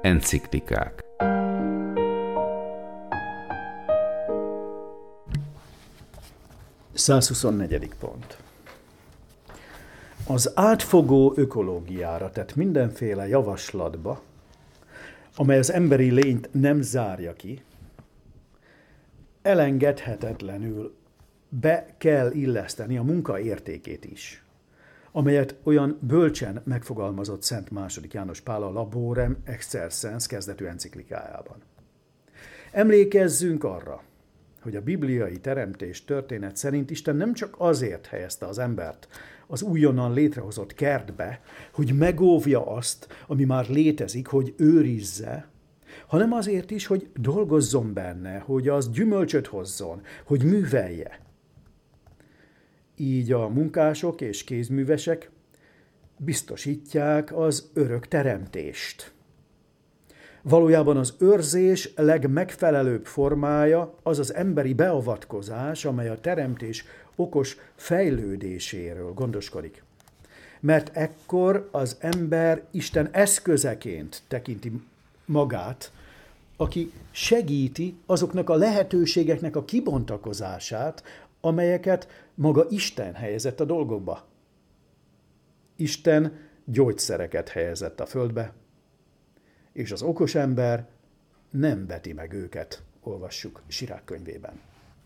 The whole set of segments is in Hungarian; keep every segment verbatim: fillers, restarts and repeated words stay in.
Enciklikák. százhuszonnegyedik pont. Az átfogó ökológiára tett mindenféle javaslatba, amely az emberi lényt nem zárja ki, elengedhetetlenül be kell illeszteni a munka értékét is, amelyet olyan bölcsen megfogalmazott Szent második János Pál a Laborem Exercens kezdetű enciklikájában. Emlékezzünk arra, hogy a bibliai teremtés történet szerint Isten nem csak azért helyezte az embert az újonnan létrehozott kertbe, hogy megóvja azt, ami már létezik, hogy őrizze, hanem azért is, hogy dolgozzon benne, hogy az gyümölcsöt hozzon, hogy művelje. Így a munkások és kézművesek biztosítják az örök teremtést. Valójában az őrzés legmegfelelőbb formája az az emberi beavatkozás, amely a teremtés okos fejlődéséről gondoskodik. Mert ekkor az ember Isten eszközeként tekinti magát, aki segíti azoknak a lehetőségeknek a kibontakozását, amelyeket maga Isten helyezett a dolgokba. Isten gyógyszereket helyezett a földbe, és az okos ember nem veti meg őket, olvassuk Sirák könyvében.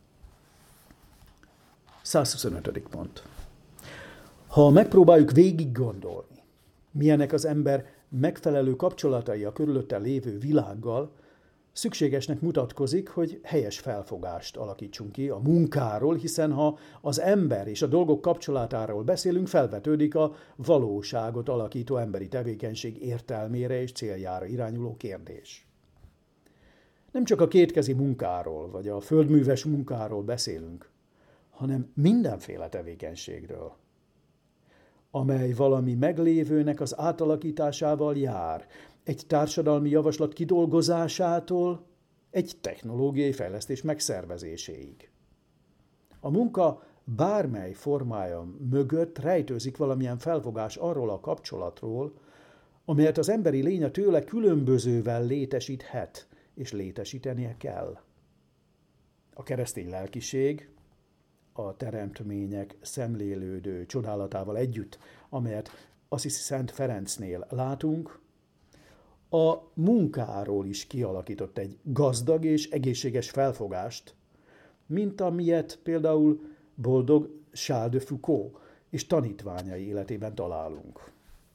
százhuszonötödik pont. Ha megpróbáljuk végig gondolni, milyenek az ember megfelelő kapcsolatai a körülötte lévő világgal, szükségesnek mutatkozik, hogy helyes felfogást alakítsunk ki a munkáról, hiszen ha az ember és a dolgok kapcsolatáról beszélünk, felvetődik a valóságot alakító emberi tevékenység értelmére és céljára irányuló kérdés. Nem csak a kétkezi munkáról vagy a földműves munkáról beszélünk, hanem mindenféle tevékenységről, amely valami meglévőnek az átalakításával jár, egy társadalmi javaslat kidolgozásától egy technológiai fejlesztés megszervezéséig. A munka bármely formája mögött rejtőzik valamilyen felfogás arról a kapcsolatról, amelyet az emberi lény a tőle különbözővel létesíthet és létesítenie kell. A keresztény lelkiség a teremtmények szemlélődő csodálatával együtt, amelyet Assisi Szent Ferencnél látunk, a munkáról is kialakított egy gazdag és egészséges felfogást, mint amilyet például boldog Charles de Foucault és tanítványai életében találunk.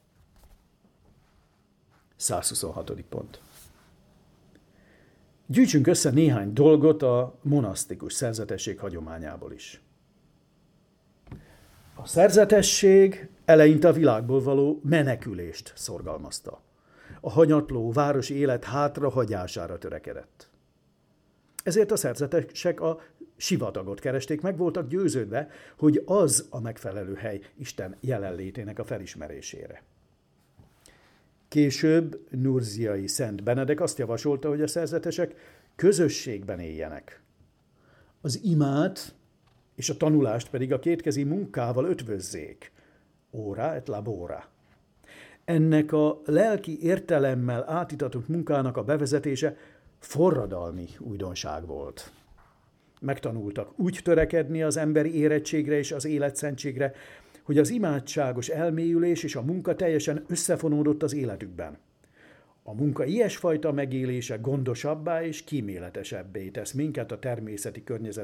százhuszonhatodik pont. Gyűjtsünk össze néhány dolgot a monasztikus szerzetesség hagyományából is. A szerzetesség eleinte a világból való menekülést szorgalmazta. A hanyatló városi élet hátrahagyására törekedett. Ezért a szerzetesek a sivatagot keresték, meg voltak győződve, hogy az a megfelelő hely Isten jelenlétének a felismerésére. Később nurziai Szent Benedek azt javasolta, hogy a szerzetesek közösségben éljenek. Az imát és a tanulást pedig a kétkezi munkával ötvözzék. Ora et labora. Ennek a lelki értelemmel átitatott munkának a bevezetése forradalmi újdonság volt. Megtanultak úgy törekedni az emberi érettségre és az életszentségre, hogy az imádságos elmélyülés és a munka teljesen összefonódott az életükben. A munka ilyesfajta megélése gondosabbá és kíméletesebbé tesz minket a természeti környezetben